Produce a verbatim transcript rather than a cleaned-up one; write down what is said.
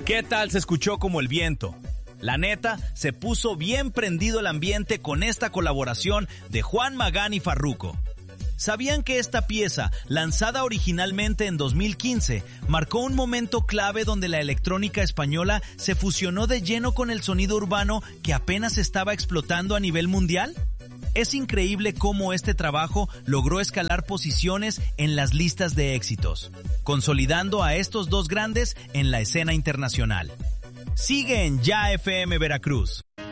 ¿Qué tal se escuchó como el viento? La neta, se puso bien prendido el ambiente con esta colaboración de Juan Magán y Farruko. ¿Sabían que esta pieza, lanzada originalmente en dos mil quince, marcó un momento clave donde la electrónica española se fusionó de lleno con el sonido urbano que apenas estaba explotando a nivel mundial? Es increíble cómo este trabajo logró escalar posiciones en las listas de éxitos, consolidando a estos dos grandes en la escena internacional. Sigue en Ya F M Veracruz.